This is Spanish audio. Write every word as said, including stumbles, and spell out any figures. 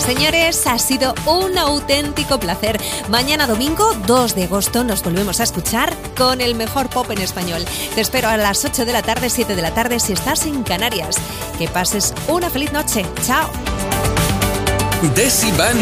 Señores, ha sido un auténtico placer. Mañana domingo, dos de agosto, nos volvemos a escuchar con el mejor pop en español. Te espero a las ocho de la tarde, siete de la tarde si estás en Canarias. Que pases una feliz noche. Chao. Desi Van